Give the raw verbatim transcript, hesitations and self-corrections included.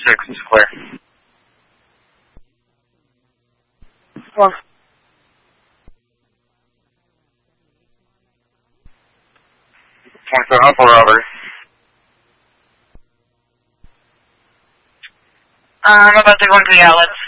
six is clear. Well, twenty-seven oh four, over. I'm about to go into the outlets.